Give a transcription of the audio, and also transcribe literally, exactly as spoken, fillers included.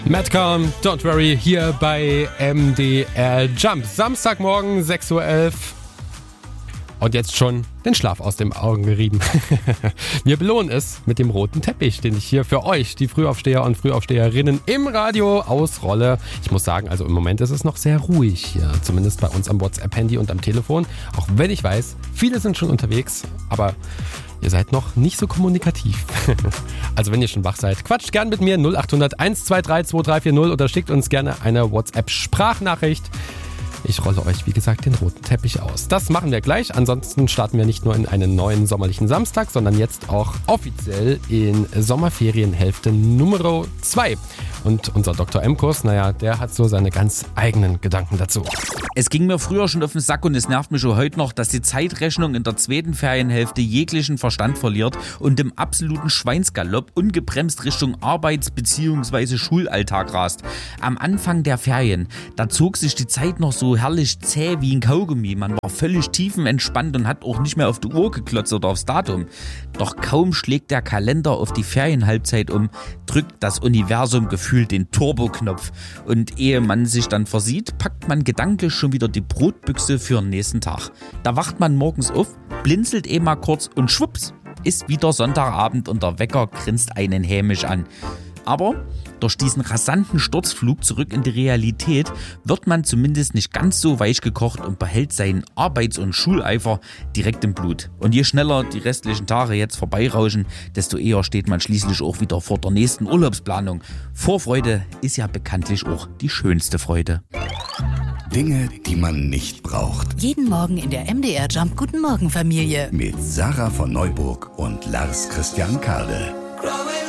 Madcom, Don't Worry, hier bei M D R Jump. Samstagmorgen, sechs Uhr elf. Und jetzt schon den Schlaf aus den Augen gerieben. Wir belohnen es mit dem roten Teppich, den ich hier für euch, die Frühaufsteher und Frühaufsteherinnen, im Radio ausrolle. Ich muss sagen, also im Moment ist es noch sehr ruhig hier. Zumindest bei uns am WhatsApp-Handy und am Telefon. Auch wenn ich weiß, viele sind schon unterwegs, aber ihr seid noch nicht so kommunikativ. Also wenn ihr schon wach seid, quatscht gern mit mir null acht hundert eins zwei drei zwei drei vier null oder schickt uns gerne eine WhatsApp-Sprachnachricht. Ich rolle euch, wie gesagt, den roten Teppich aus. Das machen wir gleich. Ansonsten starten wir nicht nur in einen neuen sommerlichen Samstag, sondern jetzt auch offiziell in Sommerferienhälfte Nummer zwei. Und unser Doktor M-Kurs, naja, der hat so seine ganz eigenen Gedanken dazu. Es ging mir früher schon auf den Sack und es nervt mich schon heute noch, dass die Zeitrechnung in der zweiten Ferienhälfte jeglichen Verstand verliert und im absoluten Schweinsgalopp ungebremst Richtung Arbeits- bzw. Schulalltag rast. Am Anfang der Ferien, da zog sich die Zeit noch so herrlich zäh wie ein Kaugummi. Man war völlig tiefenentspannt und hat auch nicht mehr auf die Uhr geklotzt oder aufs Datum. Doch kaum schlägt der Kalender auf die Ferienhalbzeit um, drückt das Universum gefühlt den Turbo-Knopf. Und ehe man sich dann versieht, packt man gedanklich schon wieder die Brotbüchse für den nächsten Tag. Da wacht man morgens auf, blinzelt eh mal kurz und schwupps, ist wieder Sonntagabend und der Wecker grinst einen hämisch an. Aber durch diesen rasanten Sturzflug zurück in die Realität wird man zumindest nicht ganz so weich gekocht und behält seinen Arbeits- und Schuleifer direkt im Blut. Und je schneller die restlichen Tage jetzt vorbeirauschen, desto eher steht man schließlich auch wieder vor der nächsten Urlaubsplanung. Vorfreude ist ja bekanntlich auch die schönste Freude. Dinge, die man nicht braucht. Jeden Morgen in der M D R Jump Guten Morgen Familie. Mit Sarah von Neuburg und Lars Christian Kade.